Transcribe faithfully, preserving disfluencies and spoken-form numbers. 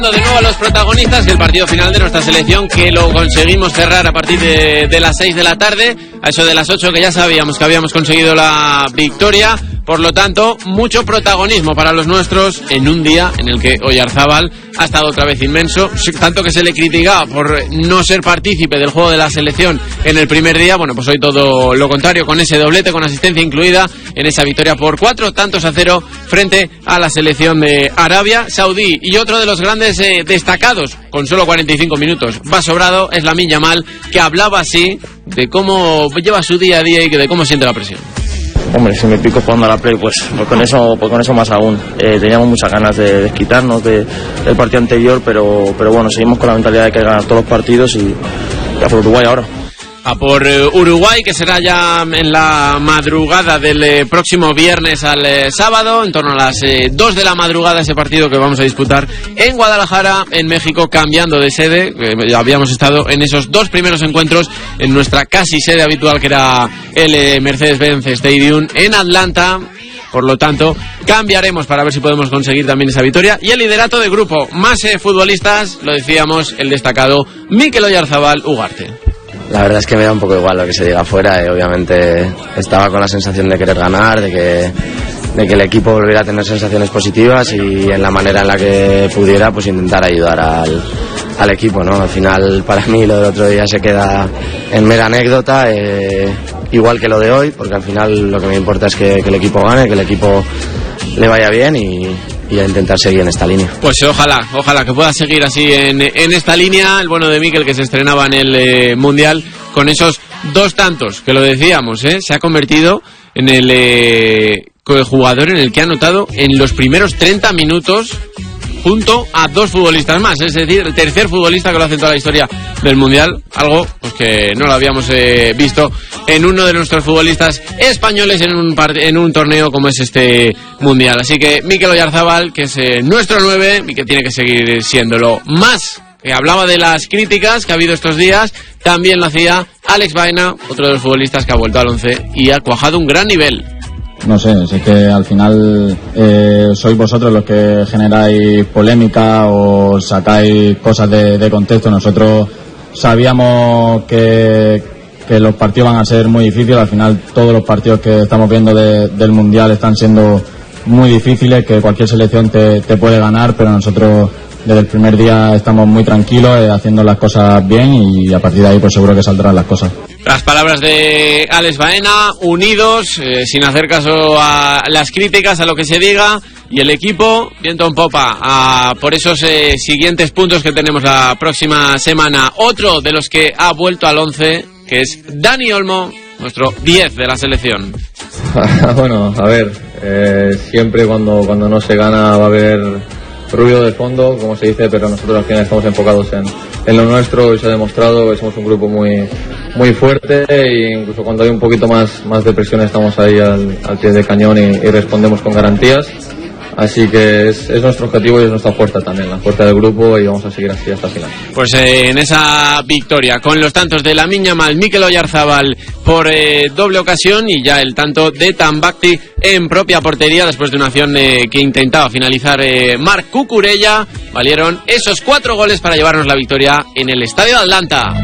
De nuevo a los protagonistas del partido final de nuestra selección, que lo conseguimos cerrar a partir de, de las seis de la tarde, a eso de las ocho, que ya sabíamos que habíamos conseguido la victoria. Por lo tanto, mucho protagonismo para los nuestros en un día en el que Oyarzábal ha estado otra vez inmenso, tanto que se le criticaba por no ser partícipe del juego de la selección en el primer día. Bueno, pues hoy todo lo contrario, con ese doblete, con asistencia incluida en esa victoria por cuatro tantos a cero frente a la selección de Arabia Saudí. Y otro de los grandes eh, destacados, con solo cuarenta y cinco minutos, va sobrado, es Lamine Yamal, que hablaba así de cómo lleva su día a día y de cómo siente la presión. Hombre, si me pico jugando a la Play, pues, pues con eso pues con eso más aún. Eh, teníamos muchas ganas de desquitarnos de, del partido anterior, pero, pero bueno, seguimos con la mentalidad de que ganar todos los partidos y, y a por Uruguay ahora. A por eh, Uruguay, que será ya en la madrugada del eh, próximo viernes al eh, sábado, en torno a las eh, dos de la madrugada, ese partido que vamos a disputar en Guadalajara, en México, cambiando de sede. Eh, habíamos estado en esos dos primeros encuentros en nuestra casi sede habitual, que era el eh, Mercedes-Benz Stadium en Atlanta. Por lo tanto, cambiaremos para ver si podemos conseguir también esa victoria. Y el liderato de grupo, más eh, futbolistas, lo decíamos, el destacado Mikel Oyarzábal Ugarte. La verdad es que me da un poco igual lo que se diga afuera. Eh. Obviamente estaba con la sensación de querer ganar, de que, de que el equipo volviera a tener sensaciones positivas y en la manera en la que pudiera, pues intentar ayudar al, al equipo, ¿no? Al final, para mí, lo del otro día se queda en mera anécdota, eh, igual que lo de hoy, porque al final lo que me importa es que, que el equipo gane, que el equipo le vaya bien y... y a intentar seguir en esta línea. Pues ojalá, ojalá que pueda seguir así en, en esta línea, el bueno de Mikel, que se estrenaba en el eh, Mundial con esos dos tantos, que lo decíamos, ¿eh? Se ha convertido en el, eh, el jugador en el que ha anotado en los primeros treinta minutos junto a dos futbolistas más, es decir, el tercer futbolista que lo hace en toda la historia del Mundial, algo pues que no lo habíamos eh, visto en uno de nuestros futbolistas españoles en un part- en un torneo como es este Mundial. Así que Mikel Oyarzábal, que es eh, nuestro nueve y que tiene que seguir siéndolo. Más, que hablaba de las críticas que ha habido estos días, también lo hacía Alex Baena, otro de los futbolistas que ha vuelto al once y ha cuajado un gran nivel. No sé, sé que al final eh, sois vosotros los que generáis polémica o sacáis cosas de, de contexto. Nosotros sabíamos que, que los partidos van a ser muy difíciles. Al final todos los partidos que estamos viendo de, del Mundial están siendo muy difíciles, que cualquier selección te, te puede ganar, pero nosotros desde el primer día estamos muy tranquilos, eh, haciendo las cosas bien y a partir de ahí pues seguro que saldrán las cosas. Las palabras de Alex Baena, unidos, eh, sin hacer caso a las críticas, a lo que se diga, y el equipo viento en popa a por esos eh, siguientes puntos que tenemos la próxima semana. Otro de los que ha vuelto al once, que es Dani Olmo, nuestro diez de la selección. Bueno, a ver, eh, siempre cuando, cuando no se gana va a haber ruido de fondo, como se dice, pero nosotros al final estamos enfocados en, en lo nuestro y se ha demostrado que somos un grupo muy muy fuerte e incluso cuando hay un poquito más, más de presión estamos ahí al, al pie del cañón y, y respondemos con garantías. Así que es, es nuestro objetivo y es nuestra fuerza también, la fuerza del grupo, y vamos a seguir así hasta el final. Pues eh, en esa victoria, con los tantos de Lamine Yamal, Mikel Oyarzábal por eh, doble ocasión y ya el tanto de Tambacti en propia portería después de una acción eh, que intentaba finalizar eh, Marc Cucurella, valieron esos cuatro goles para llevarnos la victoria en el Estadio de Atlanta.